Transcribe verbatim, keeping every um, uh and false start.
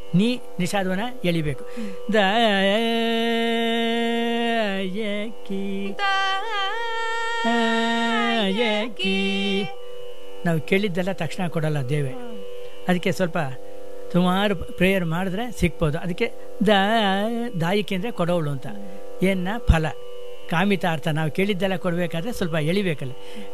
ನೀ ನಿಷಾದವನ್ನ ಎಳಿಬೇಕು. ದಯಕಿ ದಯಕಿ ನಾವು ಕೇಳಿದ್ದೆಲ್ಲ ತಕ್ಷಣ ಕೊಡಲ್ಲ ದೇವೆ. ಅದಕ್ಕೆ ಸ್ವಲ್ಪ ಸುಮಾರು ಪ್ರೇಯರ್ ಮಾಡಿದ್ರೆ ಸಿಗ್ಬೋದು. ಅದಕ್ಕೆ ದ ದಾಯಿಕೆ ಅಂದರೆ ಕೊಡೋಳು ಅಂತ. ಏನ ಫಲ ಕಾಮಿತಾರ್ಥ ನಾವು ಕೇಳಿದ್ದೆಲ್ಲ ಕೊಡಬೇಕಾದ್ರೆ ಸ್ವಲ್ಪ ಎಳಿಬೇಕಲ್ಲ.